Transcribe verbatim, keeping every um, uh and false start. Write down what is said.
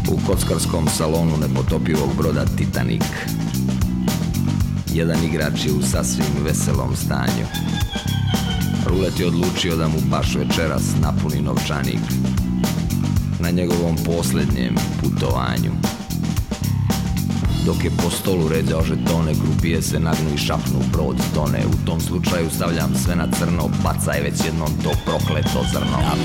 U kockarskom salonu nepotopivog broda Titanic. Jedan igrač je u sasvim veselom stanju. Rulet je odlučio da mu baš večeras napuni novčanik na njegovom posljednjem putovanju. Dok je po stolu ređao žetone, krupije se nagnu i šapnu, brod tone. U tom slučaju stavljam sve na crno, bacaj već jednom to prokleto zrno. Na